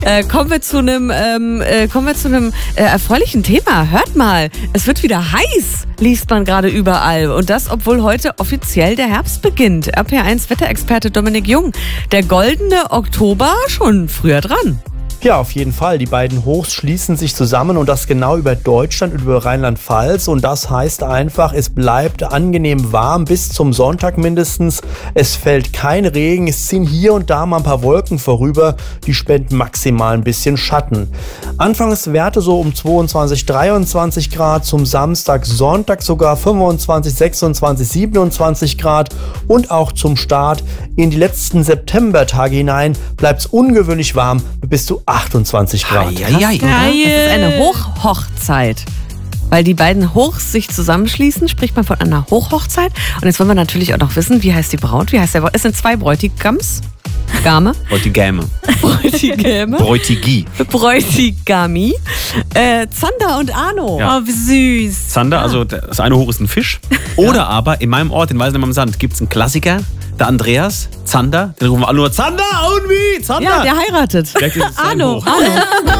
Kommen wir zu einem erfreulichen Thema. Hört mal, es wird wieder heiß, liest man gerade überall. Und das, obwohl heute offiziell der Herbst beginnt. RPR1 Wetterexperte Dominik Jung. Der goldene Oktober schon früher dran. Ja, auf jeden Fall. Die beiden Hochs schließen sich zusammen und das genau über Deutschland und über Rheinland-Pfalz. Und das heißt einfach, es bleibt angenehm warm bis zum Sonntag mindestens. Es fällt kein Regen, es ziehen hier und da mal ein paar Wolken vorüber. Die spenden maximal ein bisschen Schatten. Anfangswerte so um 22, 23 Grad, zum Samstag, Sonntag sogar 25, 26, 27 Grad. Und auch zum Start in die letzten Septembertage hinein bleibt es ungewöhnlich warm bis zu 28 Grad. Das ist eine Hochhochzeit. Weil die beiden Hochs sich zusammenschließen, spricht man von einer Hochhochzeit. Und jetzt wollen wir natürlich auch noch wissen, wie heißt die Braut? Wie heißt der Braut? Es sind zwei Bräutigams. Bräutigame. Bräutigami. Zander und Arno. Ja. Oh, wie süß. Zander, also das eine Hoch ist ein Fisch. Oder aber in meinem Ort, in Weißenheim am Sand, gibt es einen Klassiker. Der Andreas, Zander, den rufen wir alle nur Zander und wie? Zander. Ja, der heiratet. Arno.